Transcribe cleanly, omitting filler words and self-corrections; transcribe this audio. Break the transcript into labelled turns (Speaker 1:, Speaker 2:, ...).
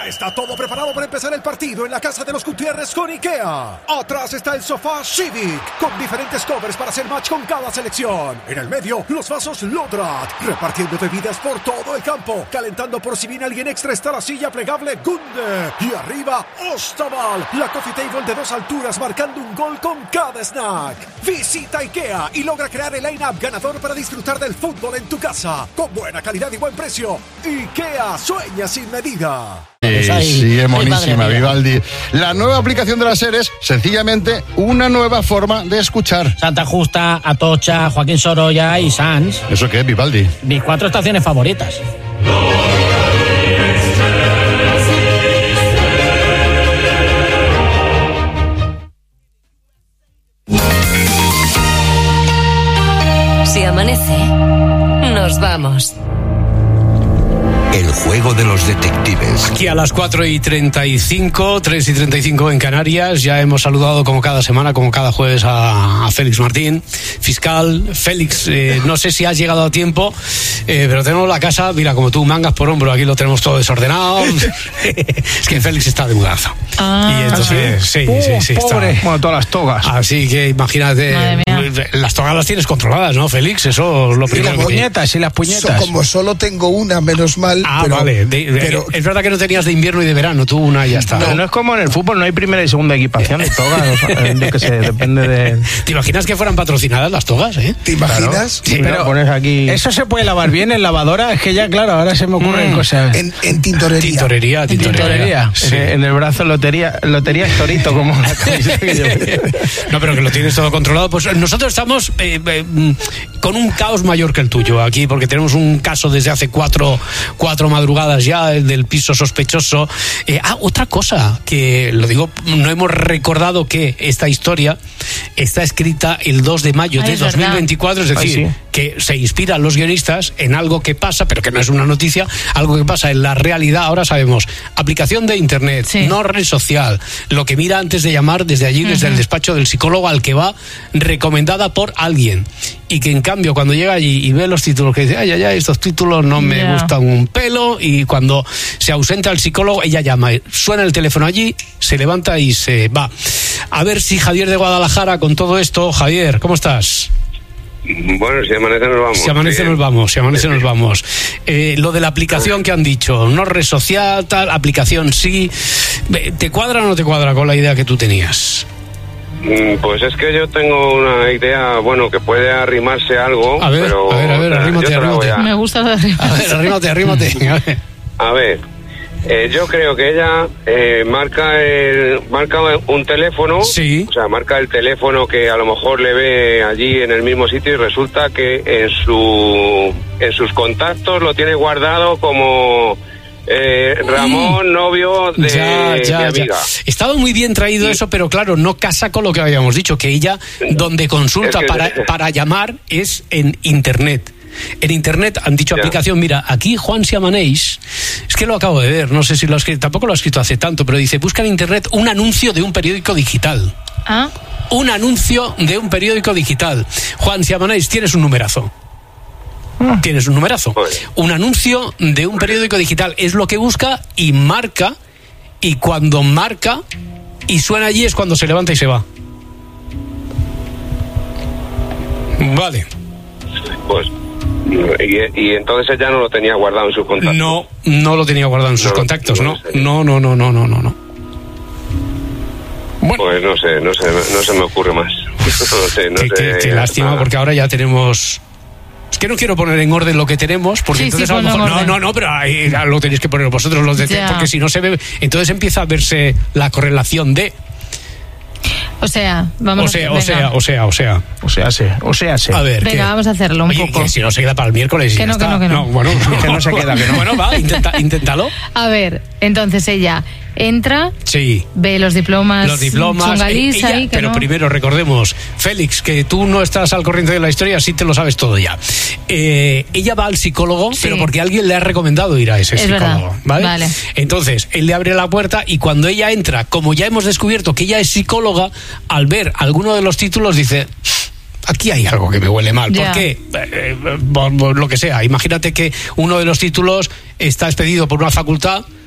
Speaker 1: Ya está todo preparado para empezar el partido en la casa de los Gutiérrez con IKEA. Atrás está el sofá Civic, con diferentes covers para hacer match con cada selección. En el medio, los vasos Lodrat, repartiendo bebidas por todo el campo. Calentando por si viene alguien extra está la silla plegable Gunde. Y arriba, Ostaval, la coffee table de 2 alturas marcando un gol con cada snack. Visita IKEA y logra crear el line-up ganador para disfrutar del fútbol en tu casa. Con buena calidad y buen precio. IKEA, sueña sin medida.
Speaker 2: Sí, es monísima, Vivaldi. La nueva aplicación de las series, sencillamente una nueva forma de escuchar.
Speaker 3: Santa Justa, Atocha, Joaquín Sorolla y Sanz.
Speaker 2: ¿Eso qué es, Vivaldi?
Speaker 3: Mis 4 estaciones favoritas.
Speaker 4: Si amanece, nos vamos.
Speaker 5: El juego de los detectives.
Speaker 6: Aquí a las 4:35, 3:35 en Canarias. Ya hemos saludado como cada semana, como cada jueves a Félix Martín, fiscal. Félix, no sé si has llegado a tiempo, pero tenemos la casa, mira, como tú, mangas por hombro. Aquí lo tenemos todo desordenado. Es que Félix está de mudanza. Y entonces, sí,
Speaker 7: pobre.
Speaker 6: Está.
Speaker 7: Bueno, todas las togas.
Speaker 6: Así que imagínate, las togas las tienes controladas, ¿no, Félix? Eso es lo primero.
Speaker 7: Y las puñetas.
Speaker 8: Como solo tengo una, menos mal. Pero,
Speaker 6: vale.
Speaker 8: Pero
Speaker 6: es verdad que no tenías de invierno y de verano, tú una y ya está.
Speaker 7: Pero no es como en el fútbol, no hay primera y segunda equipación de togas. Yo que sé, depende de...
Speaker 6: ¿Te imaginas que fueran patrocinadas las togas,
Speaker 8: ¿Te imaginas?
Speaker 7: Claro.
Speaker 6: Sí,
Speaker 7: pero pones aquí... ¿Eso se puede lavar bien en lavadora? Es que ya, claro, ahora se me ocurren cosas.
Speaker 8: En tintorería.
Speaker 7: Tintorería.
Speaker 6: Sí.
Speaker 7: En el brazo lotería es torito, como la camiseta que yo...
Speaker 6: No, pero que lo tienes todo controlado. Pues nosotros estamos con un caos mayor que el tuyo aquí, porque tenemos un caso desde hace cuatro madrugadas ya, el del piso sospechoso. Otra cosa que, lo digo, no hemos recordado que esta historia está escrita el 2 de mayo de 2024, es decir, que se inspiran los guionistas en algo que pasa, pero que no es una noticia, algo que pasa en la realidad. Ahora sabemos, aplicación de internet, no red social, lo que mira antes de llamar desde allí, desde el despacho del psicólogo al que va, recomendada por alguien, y que en cambio cuando llega allí y ve los títulos, que dice, ay, estos títulos no me gustan un pelo, y cuando se ausenta el psicólogo, ella llama, suena el teléfono allí, se levanta y se va. A ver si Javier de Guadalajara, con todo esto, Javier, ¿cómo estás?
Speaker 9: Bueno, si amanece nos vamos.
Speaker 6: Si amanece nos vamos. Lo de la aplicación que han dicho, no red social, tal, aplicación sí. ¿Te cuadra o no te cuadra con la idea que tú tenías?
Speaker 9: Pues es que yo tengo una idea, bueno, que puede arrimarse algo.
Speaker 6: A ver, arrímate.
Speaker 10: Me gusta lo de arrímate.
Speaker 6: A ver, arrímate.
Speaker 9: A ver, yo creo que ella marca un teléfono,
Speaker 6: sí.
Speaker 9: O sea, marca el teléfono que a lo mejor le ve allí en el mismo sitio, y resulta que en sus contactos lo tiene guardado como Ramón, novio de mi amiga.
Speaker 6: Estaba muy bien traído eso, pero claro, no casa con lo que habíamos dicho, que ella donde consulta para llamar es en internet. En internet han dicho aplicación, mira, aquí Juan Siamaneix, es que lo acabo de ver, no sé si tampoco lo ha escrito hace tanto, pero dice, busca en internet un anuncio de un periódico digital. Un anuncio de un periódico digital. Juan Siamaneix, tienes un numerazo. Un anuncio de un periódico digital es lo que busca, y marca, y cuando marca y suena allí es cuando se levanta y se va. Vale.
Speaker 9: Pues y entonces ella no lo tenía guardado en sus contactos.
Speaker 6: No lo tenía guardado en sus contactos, no. Bueno.
Speaker 9: Pues no se me ocurre más.
Speaker 6: Qué lástima, porque ahora ya tenemos... Es que no quiero poner en orden lo que tenemos, porque entonces a lo mejor... No, pero ahí lo tenéis que poner vosotros los de... Porque si no se ve... Entonces empieza a verse la correlación de...
Speaker 10: O sea.
Speaker 6: A ver,
Speaker 10: venga, vamos a hacerlo un poco.
Speaker 6: Que si no se queda para el miércoles.
Speaker 10: Que no.
Speaker 6: Bueno,
Speaker 7: que no se queda, que no.
Speaker 6: Bueno, va, inténtalo.
Speaker 10: A ver, entonces ella entra,
Speaker 6: sí,
Speaker 10: ve los diplomas chungalís ahí,
Speaker 6: pero no. Primero recordemos, Félix, que tú no estás al corriente de la historia, sí te lo sabes todo ya. Ella va al psicólogo, pero porque alguien le ha recomendado ir a ese psicólogo, ¿vale? Entonces, él le abre la puerta, y cuando ella entra, como ya hemos descubierto que ella es psicóloga, al ver alguno de los títulos dice... Aquí hay algo que me huele mal. ¿Por qué? Lo que sea. Imagínate que uno de los títulos está expedido por una facultad